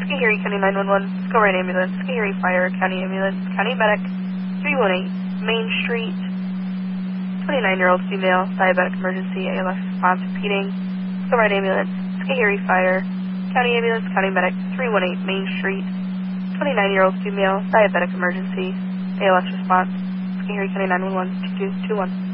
Schoharie County 911, Schoharie Ambulance, Schoharie Fire, County Ambulance, County Medic, 318 Main Street, 29-year-old female, diabetic emergency, ALS response repeating, Schoharie Ambulance, Schoharie Fire, County Ambulance, County Medic, 318 Main Street, 29-year-old female, diabetic emergency, ALS response, Schoharie County 911, 2221.